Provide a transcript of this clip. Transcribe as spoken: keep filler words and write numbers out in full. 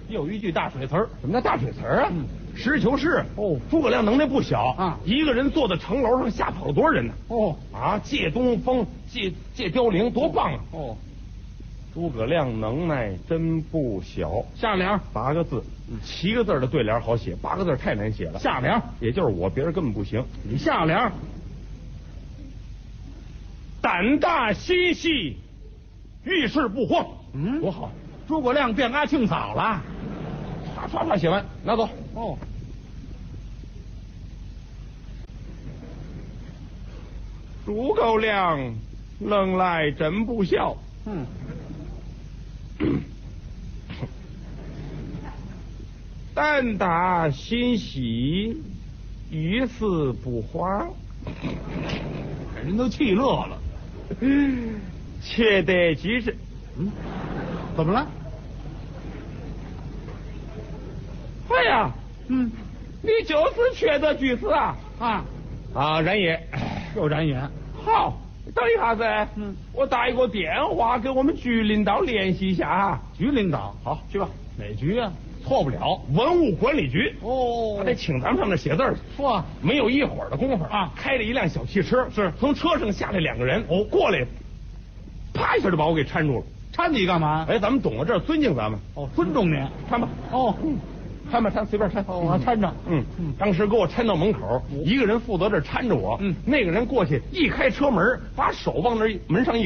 又一句大水词儿。 什么叫大水词儿啊？ 嗯， 实事求是。 哦， 诸葛亮能耐不小啊， 一个人坐在城楼上吓跑了多少人呢？ 哦啊，借东风，借借凋零，多棒啊！ 哦， 诸葛亮能耐真不小。 下联八个字，七个字的对联好写，八个字太难写了。 下联也就是我，别人根本不行。 你下联胆大心细，遇事不慌。 嗯， 多好！ 诸葛亮变阿庆嫂了。 唰唰唰写完，拿走。 哦， 诸葛亮能耐真不小。 嗯， 胆大心细，遇事不慌。 人都气乐了。 且得其是。 嗯，怎么了？ 哎呀， 嗯， 你就是缺这句子啊！ 啊啊，然也。 又展演。 好，等一下子， 嗯， 我打一个电话给我们局领导联系一下啊。 局领导， 好，去吧。 哪局啊？错不了。 文物管理局。 哦他得请咱们上那写字儿去。 说没有一会儿的功夫啊， 开了一辆小汽车， 是从车上下来两个人，哦，过来，啪一下就把我给搀住了。 搀你干嘛？ 哎，咱们懂了，这是尊敬咱们。 哦，尊重你。 搀吧。 哦， 搀吧，搀，随便搀。 哦，我搀着。 嗯嗯，当时给我搀到门口，一个人负责这搀着我， 嗯， 那个人过去一开车门，把手往那门上一